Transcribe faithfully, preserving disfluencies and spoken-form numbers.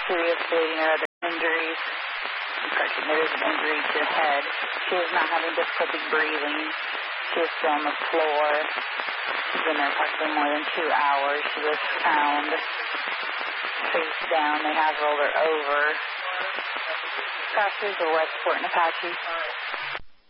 serious bleeding or other injuries. Correction, there is an injury to the head. She is not having difficulty breathing. She is still on the floor. She's been there approximately more than two hours. She was found face down. They have rolled her over. Crossers or Westport and Apache.